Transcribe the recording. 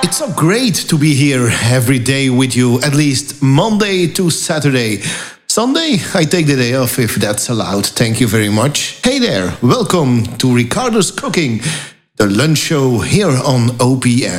It's so great to be here every day with you, at least Monday to Saturday. Sunday, I take the day off if that's allowed. Thank you very much. Hey there, welcome to Ricardo's Cooking, the lunch show here on OPM.